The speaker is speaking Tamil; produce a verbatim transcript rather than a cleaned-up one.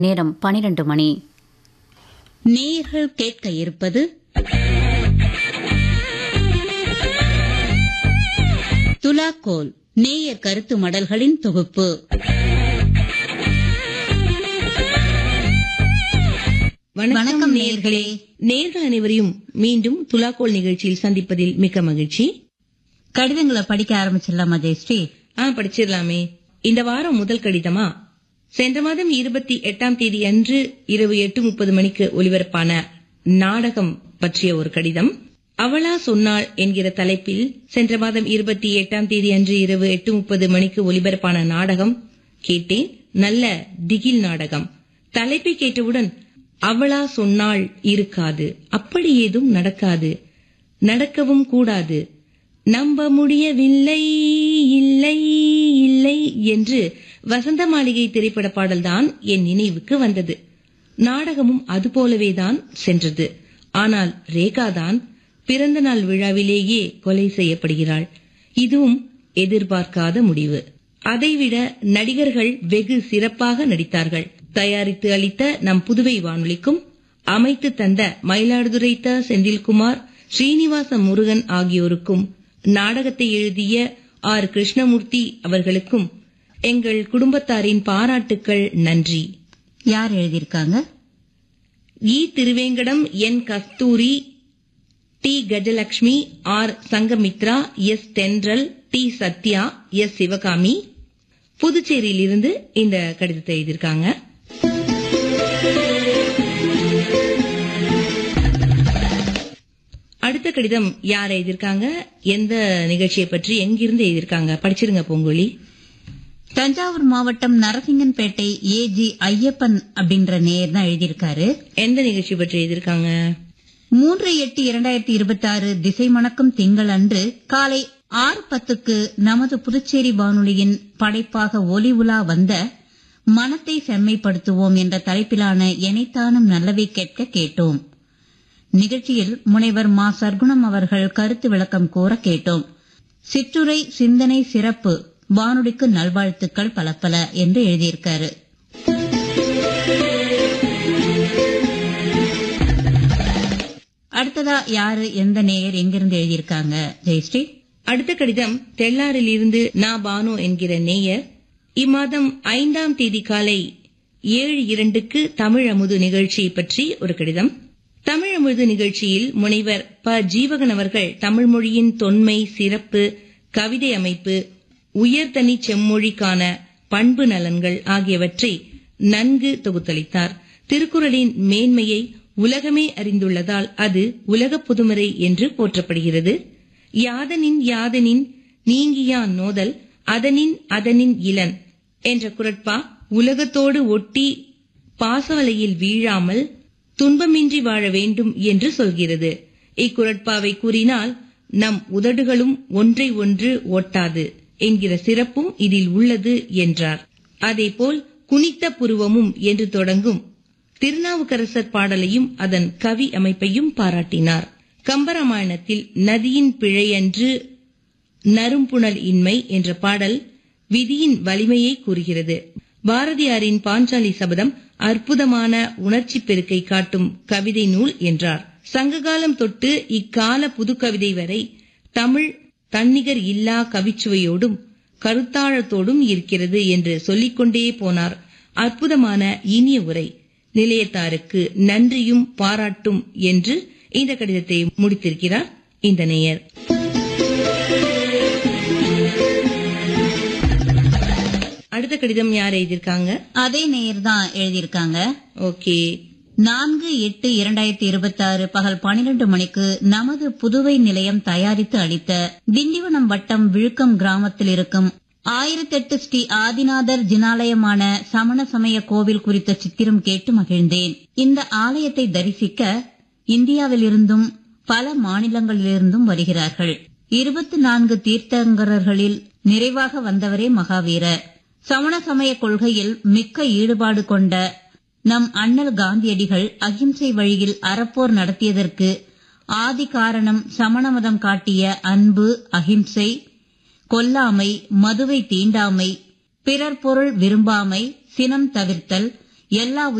நேரம் பனிரெண்டு மணி. நேயர்கள் கேட்க இருப்பது துலாக்கோல் நேயர் கருத்து மடல்களின் தொகுப்பு. வணக்கம் நேயர்களே. நேயர்கள் அனைவரையும் மீண்டும் துலாக்கோல் நிகழ்ச்சியில் சந்திப்பதில் மிக்க மகிழ்ச்சி. கடிதங்களை படிக்க ஆரம்பிச்சிடலாமா ஜெயஸ்ரீ? ஆ, படிச்சிடலாமே. இந்த வாரம் முதல் கடிதமா, சென்ற மாதம் இருபத்தி எட்டாம் தேதி அன்று இரவு எட்டு முப்பது மணிக்கு ஒலிபரப்பான நாடகம் பற்றிய ஒரு கடிதம். அவளா சொன்னாள் என்கிற தலைப்பில் சென்ற மாதம் இருபத்தி எட்டாம் தேதி அன்று இரவு எட்டு முப்பது மணிக்கு ஒலிபரப்பான நாடகம் கேட்டேன். நல்ல திகில் நாடகம். தலைப்பை கேட்டவுடன் அவளா சொன்னாள் இருக்காது, அப்படி ஏதும் நடக்காது, நடக்கவும் கூடாது, நம்ப முடியவில்லை, இல்லை இல்லை என்று வசந்த மாளிகை திரைப்பட பாடல்தான் என் நினைவுக்கு வந்தது. நாடகமும் அதுபோலவேதான் சென்றது. ஆனால் ரேகாதான் பிறந்த நாள் விழாவிலேயே கொலை செய்யப்படுகிறாள். இதுவும் எதிர்பார்க்காத முடிவு. அதைவிட நடிகர்கள் வெகு சிறப்பாக நடித்தார்கள். தயாரித்து அளித்த நம் புதுவை வானொலிக்கும் அமைத்து தந்த மயிலாடுதுறை த. செந்தில்குமார், ஸ்ரீனிவாச முருகன் ஆகியோருக்கும், நாடகத்தை எழுதிய ஆர். கிருஷ்ணமூர்த்தி அவர்களுக்கும் எங்கள் குடும்பத்தாரின் பாராட்டுக்கள், நன்றி. யார் எழுதியிருக்காங்க? இ. திருவேங்கடம், என். கஸ்தூரி, D. Gajalakshmi, R. Sanghamitra, S. தென்றல், டி. சத்யா, எஸ். சிவகாமி புதுச்சேரியிலிருந்து இந்த கடிதத்தை எழுதியிருக்காங்க. அடுத்த கடிதம் யார் எழுதியிருக்காங்க, எந்த நிகழ்ச்சியை பற்றி, எங்கிருந்து எழுதியிருக்காங்க, படிச்சிருங்க பூங்கொழி. தஞ்சாவூர் மாவட்டம் நரசிங்கன்பேட்டை ஏ. ஜி. ஐயப்பன் அப்படின்ற நேயர் தான் எழுதியிருக்காரு. எந்த நிகழ்ச்சி பற்றி எழுதியிருக்காங்க? மூன்று எட்டு இரண்டாயிரத்தி இருபத்தி ஆறு திசை மணக்கும் திங்கள் அன்று காலை ஆறு பத்துக்கு நமது புதுச்சேரி வானொலியின் படைப்பாக ஒலி உலா வந்த மனத்தை செம்மைப்படுத்துவோம் என்ற தலைப்பிலான எனைத்தானும் நல்லவை கேட்க கேட்டோம். நிகழ்ச்சியில் முனைவர் மா. சர்க்குணம் அவர்கள் கருத்து விளக்கம் கூற கேட்டோம். சிற்றுரை சிந்தனை சிறப்பு, வானொலிக்கு நல்வாழ்த்துக்கள் பல பல என்று எழுதியிருக்காரு. அடுத்ததா யாரு, எந்த நேயர், எங்கிருந்து எழுதியிருக்காங்க ஜெயஸ்ரீ? அடுத்த கடிதம் தெள்ளாரில் இருந்து நா. பானு என்கிற நேயர் இம்மாதம் ஐந்தாம் தேதி காலை ஏழு இரண்டுக்கு தமிழ் அமுது நிகழ்ச்சி பற்றி ஒரு கடிதம். தமிழ் அமுது நிகழ்ச்சியில் முனைவர் ப. ஜீவகன் அவர்கள் தமிழ் மொழியின் தொன்மை, சிறப்பு, கவிதை அமைப்பு, உயர்தனி செம்மொழிக்கான பண்பு நலன்கள் ஆகியவற்றை நன்கு தொகுத்தளித்தார். திருக்குறளின் மேன்மையை உலகமே அறிந்துள்ளதால் அது உலக புதுமறை என்று போற்றப்படுகிறது. யாதனின் யாதனின் நீங்கியான் நோதல், அதனின் அதனின் இளன் என்ற குறட்பா உலகத்தோடு ஒட்டி பாசவலையில் வீழாமல் துன்பமின்றி வாழ வேண்டும் என்று சொல்கிறது. இக்குறட்பாவை கூறினால் நம் உதடுகளும் ஒன்றை ஒன்று ஒட்டாது என்கிற சிறப்பும் இதில் உள்ளது என்றார். அதேபோல் குனித்த புருவமும் என்று தொடங்கும் திருநாவுக்கரசர் பாடலையும் அதன் கவி அமைப்பையும் பாராட்டினார். கம்பராமாயணத்தில் நதியின் பிழையன்று நறும்புணல் இன்மை என்ற பாடல் விதியின் வலிமையை கூறுகிறது. பாரதியாரின் பாஞ்சாலி சபதம் அற்புதமான உணர்ச்சி பெருக்கை காட்டும் கவிதை நூல் என்றார். சங்ககாலம் தொட்டு இக்கால புதுக்கவிதை வரை தமிழ் தன்னிகர் இல்லா கவிச்சுவையோடும் கருத்தாழத்தோடும் இருக்கிறது என்று சொல்லிக்கொண்டே போனார். அற்புதமான இனிய உரை. நிலையத்தாருக்கு நன்றியும் பாராட்டும் என்று இந்த கடிதத்தை முடித்திருக்கிறார் இந்த நேயர். அடுத்த கடிதம் யார் எழுதியிருக்காங்க? அதே நேயர் தான் எழுதியிருக்காங்க. ஓகே. நான்கு எட்டு இரண்டாயிரத்தி இருபத்தி ஆறு பகல் பனிரெண்டு மணிக்கு நமது புதுவை நிலையம் தயாரித்து அளித்த திண்டிவனம் வட்டம் விழுக்கம் கிராமத்தில் இருக்கும் ஆயிரத்தி எட்டு ஸ்ரீ ஆதிநாதர் ஜினாலயமான சமண சமய கோவில் குறித்த சித்திரம் கேட்டு மகிழ்ந்தேன். இந்த ஆலயத்தை தரிசிக்க இந்தியாவிலிருந்தும் பல மாநிலங்களிலிருந்தும் வருகிறார்கள். இருபத்தி நான்கு தீர்த்தங்கரர்களில் நிறைவாக வந்தவரே மகாவீரர். சமண சமய கொள்கையில் மிக்க ஈடுபாடு கொண்ட நம் அண்ணல் காந்தியடிகள் அகிம்சை வழியில் அறப்போர் நடத்தியதற்கு ஆதி காரணம் சமண மதம் காட்டிய அன்பு, அகிம்சை, கொல்லாமை, மதுவை தீண்டாமை, பிறர் பொருள் விரும்பாமை, சினம் தவிர்த்தல், எல்லா